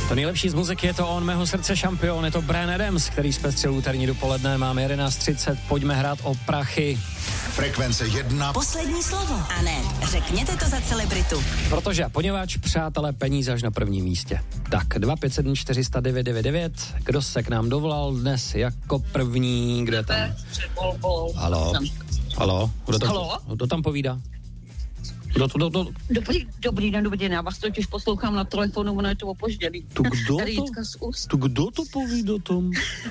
To nejlepší z muziky je to on, mého srdce šampion, je to Bryan Adams, který zpestřil úterní dopoledne, máme 11:30, pojďme hrát o prachy. Frekvence 1. Poslední slovo. A ne, řekněte to za celebritu. Poněvadž, přátelé, peníze až na prvním místě. Tak, 257 400 999, kdo se k nám dovolal dnes jako první, kde tam? Halo, kdo tam povídá? Dobrý den, já vás totiž poslouchám na telefonu, ono je to opožděný. Kdo to povídá tom?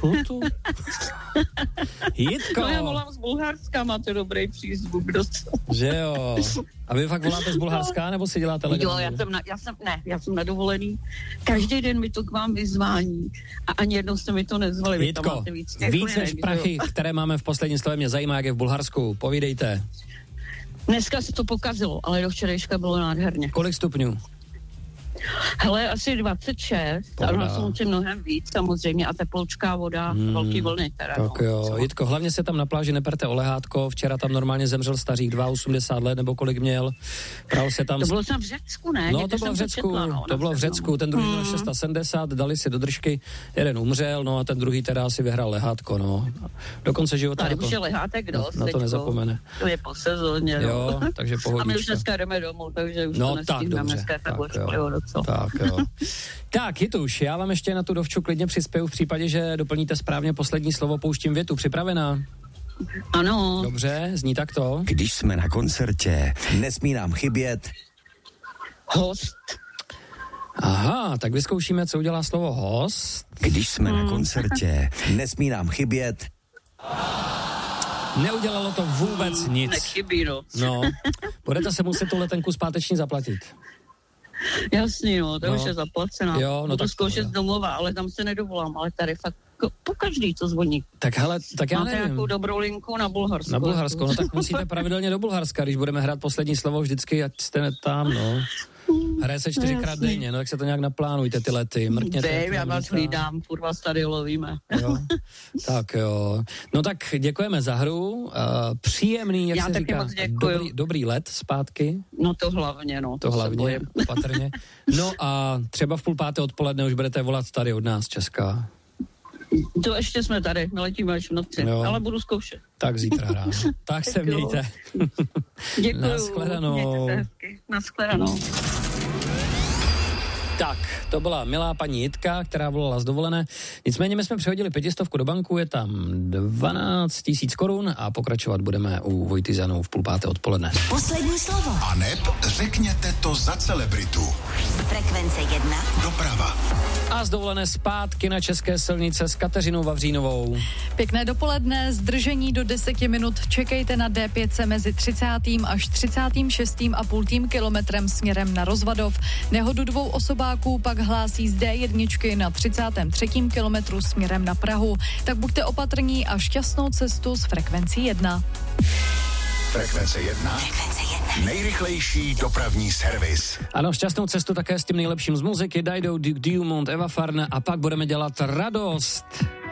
Jitko. No já volám z Bulharska, máte dobrý přízvuk, Že jo. A vy fakt voláte z Bulharska, nebo si děláte legendu? Jo, já jsem na dovolený. Každý den mi to k vám vyzvání a ani jednou jste mi to nezvali. Jitko, víc než prachy, které máme v posledním slově, mě zajímá, jak je v Bulharsku. Povídejte. Dneska se to pokazilo, ale do včerejška bylo nádherně. Kolik stupňů? Hele, asi 26, ale na slunci mnohem víc samozřejmě a teploučká voda, velký vlny teda. Tak jo, Jitko, hlavně se tam na pláži neperte o lehátko, včera tam normálně zemřel stařík 82 let, nebo kolik měl, pral se tam... To bylo tam v Řecku, ne? No, to bylo v Řecku, ten druhý měl 670, dali si do držky, jeden umřel, no a ten druhý teda si vyhrál lehátko, no. Do konce života... Tady už je lehátek dost, na to nezapomene. To je po sezóně, jo, takže pohodička. A my už dneska jdeme domů, takže už to nestihneme dneska, tak jo. Tak, Jituš, já vám ještě na tu dovču klidně přispěju v případě, že doplníte správně poslední slovo, pouštím větu. Připravená? Ano. Dobře, zní takto. Když jsme na koncertě, nesmí nám chybět host. Aha, tak vyzkoušíme, co udělá slovo host. Když jsme na koncertě, nesmí nám chybět. Neudělalo to vůbec nic. Nechybí, no. No, budete se muset tu letenku zpáteční zaplatit. Jasný, no, to už je zaplacená. Jo, no budu zkoušet z domova, ale tam se nedovolám, ale tady fakt po každý, co zvoní. Tak hele, tak já nevím. Máte nějakou dobrou linku na Bulharsko. Na Bulharsko, no tak musíte pravidelně do Bulharska, když budeme hrát poslední slovo vždycky, ať jste tam, no. Hraje se 4krát denně, no tak se to nějak naplánujte ty lety, mrkněte. Já vás hlídám, furt vás tady lovíme. Jo. Tak jo. No tak děkujeme za hru, příjemný, jak já se říká, dobrý let zpátky. No to hlavně, no. To hlavně, opatrně. No a třeba v 5:30 odpoledne už budete volat tady od nás, Česká. To ještě jsme tady, my letíme až v noci, ale budu zkoušet. Tak zítra ráno. Tak se mějte. Děkuju. Nashledanou. Nashledanou. Tak, to byla milá paní Jitka, která volala z dovolené. Nicméně my jsme přehodili 500 do banku, je tam 12 000 korun a pokračovat budeme u Vojty Zanou v 5:30 odpoledne. Poslední slovo. A neb řekněte to za celebritu. Frekvence 1. Doprava. A z dovolené zpátky na české silnice s Kateřinou Vavřínovou. Pěkné dopoledne, zdržení do 10 minut. Čekejte na D5 mezi 30. až 36,5 kilometrem směrem na Rozvadov. Nehodu 2 osobáků pak hlásí z D1 na 33. kilometru směrem na Prahu. Tak buďte opatrní a šťastnou cestu s frekvencí 1. Frekvence 1. Nejrychlejší dopravní servis. Ano, šťastnou cestu také s tím nejlepším z muziky. Dido, Duke Dumont, Eva Farna a pak budeme dělat radost.